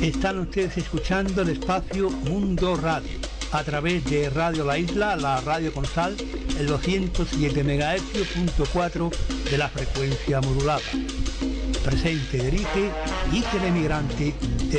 Están ustedes escuchando el espacio Mundo Radio a través de Radio La Isla, la radio Consal, el 207 MHz.4 de la frecuencia modulada. Presente, dirige Iker Emigrante.